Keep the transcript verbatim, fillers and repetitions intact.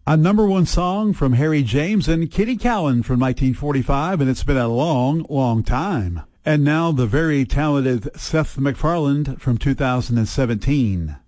A number one song from Harry James and Kitty Callan from nineteen forty-five, and it's been a long, long time. And now the very talented Seth MacFarlane from two thousand seventeen.